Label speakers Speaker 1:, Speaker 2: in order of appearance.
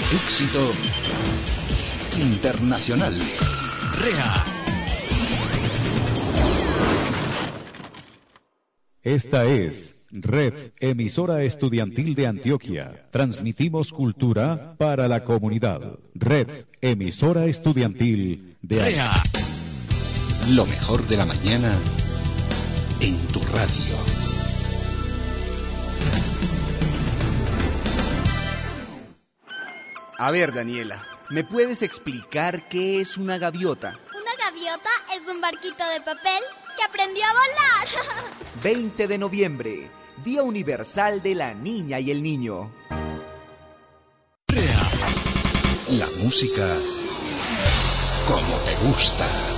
Speaker 1: Éxito internacional.
Speaker 2: REA.
Speaker 3: Esta es Red Emisora Estudiantil de Antioquia. Transmitimos cultura para la comunidad. Red Emisora Estudiantil de
Speaker 2: REA.
Speaker 1: Lo mejor de la mañana en tu radio.
Speaker 4: A ver, Daniela, ¿me puedes explicar qué es una gaviota?
Speaker 5: Una gaviota es un barquito de papel que aprendió a volar.
Speaker 4: 20 de noviembre, Día Universal de la Niña y el Niño.
Speaker 1: La música como te gusta.